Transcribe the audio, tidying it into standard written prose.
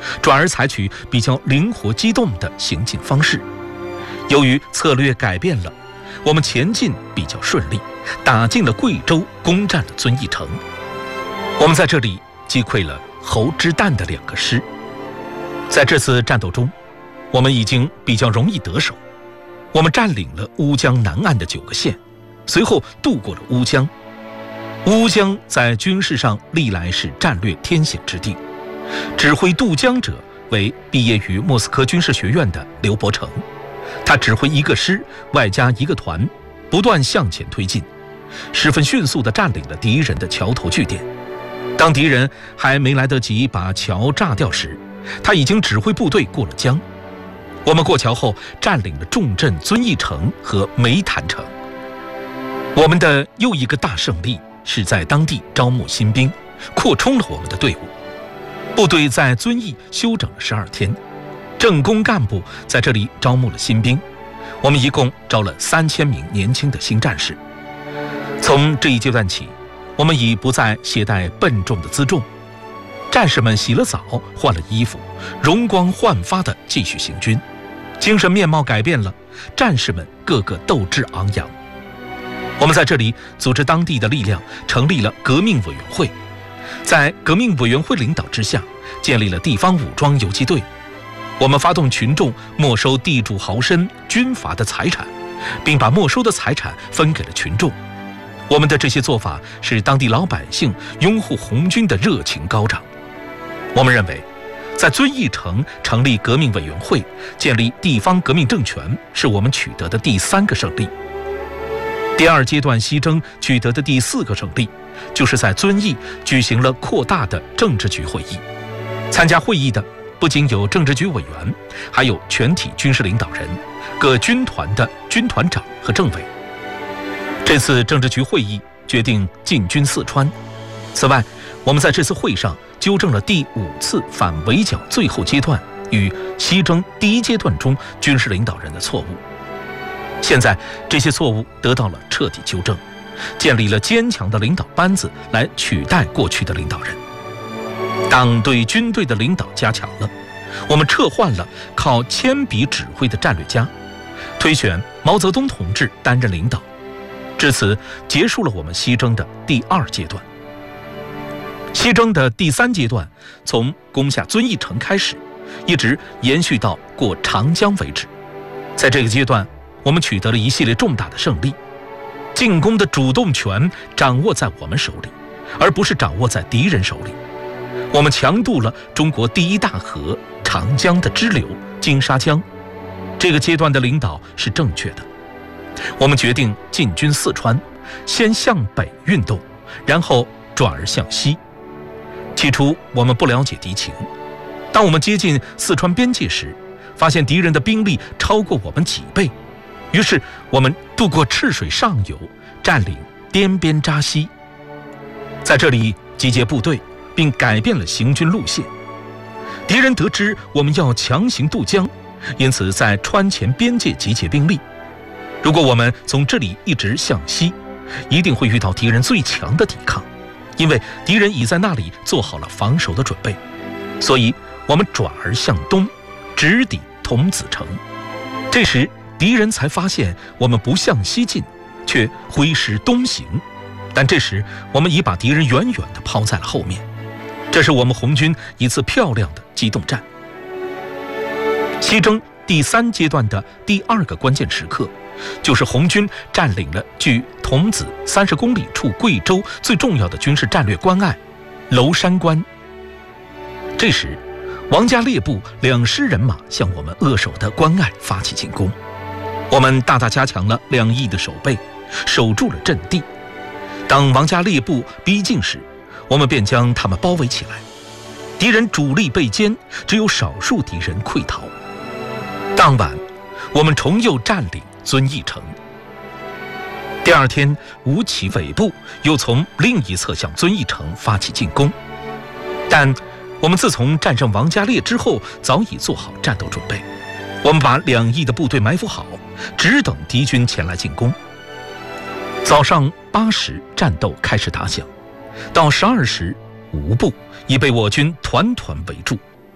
转而采取比较灵活机动的行进方式。由于策略改变了，我们前进比较顺利，打进了贵州，攻占了遵义城。我们在这里击溃了侯之旦的2个师。在这次战斗中，我们已经比较容易得手。我们占领了乌江南岸的9个县，随后渡过了乌江。乌江在军事上历来是战略天险之地，指挥渡江者为毕业于莫斯科军事学院的刘伯承，他指挥1个师外加1个团，不断向前推进，十分迅速地占领了敌人的桥头据点。当敌人还没来得及把桥炸掉时，他已经指挥部队过了江。我们过桥后占领了重镇遵义城和梅潭城。我们的又一个大胜利是在当地招募新兵，扩充了我们的队伍。部队在遵义休整了12天，政工干部在这里招募了新兵。我们一共招了3000名年轻的新战士。从这一阶段起，我们已不再携带笨重的辎重，战士们洗了澡，换了衣服，容光焕发地继续行军，精神面貌改变了，战士们个个斗志昂扬。我们在这里组织当地的力量，成立了革命委员会，在革命委员会领导之下，建立了地方武装游击队。我们发动群众没收地主豪绅、军阀的财产，并把没收的财产分给了群众。我们的这些做法使当地老百姓拥护红军的热情高涨。我们认为，在遵义城成立革命委员会，建立地方革命政权，是我们取得的第3个胜利。第2阶段西征取得的第4个胜利，就是在遵义举行了扩大的政治局会议。参加会议的不仅有政治局委员，还有全体军事领导人、各军团的军团长和政委。这次政治局会议决定进军四川。此外，我们在这次会上纠正了第5次反围剿最后阶段与西征第1阶段中军事领导人的错误。现在这些错误得到了彻底纠正，建立了坚强的领导班子来取代过去的领导人。党对军队的领导加强了，我们撤换了靠铅笔指挥的战略家，推选毛泽东同志担任领导。至此结束了我们西征的第2阶段。西征的第3阶段从攻下遵义城开始，一直延续到过长江为止。在这个阶段，我们取得了一系列重大的胜利，进攻的主动权掌握在我们手里，而不是掌握在敌人手里。我们强渡了中国第1大河长江的支流金沙江。这个阶段的领导是正确的。我们决定进军四川，先向北运动，然后转而向西。起初我们不了解敌情，当我们接近四川边界时，发现敌人的兵力超过我们几倍，于是我们渡过赤水上游，占领滇边扎西，在这里集结部队，并改变了行军路线。敌人得知我们要强行渡江，因此在川黔边界集结兵力。如果我们从这里一直向西，一定会遇到敌人最强的抵抗，因为敌人已在那里做好了防守的准备。所以我们转而向东，直抵桐梓城。这时敌人才发现我们不向西进，却挥师东行，但这时我们已把敌人远远地抛在了后面。这是我们红军一次漂亮的机动战。西征第3阶段的第2个关键时刻，就是红军占领了距桐梓30公里处贵州最重要的军事战略关隘娄山关。这时王家烈部2师人马向我们扼守的关隘发起进攻，我们大大加强了2翼的守备，守住了阵地。当王家烈部逼近时，我们便将他们包围起来，敌人主力被歼，只有少数敌人溃逃。当晚我们重又占领遵义城。第2天，吴起尾部又从另一侧向遵义城发起进攻，但我们自从战胜王家烈之后，早已做好战斗准备。我们把2翼的部队埋伏好，只等敌军前来进攻。早上8时，战斗开始打响，到12时，吴部已被我军团团围住。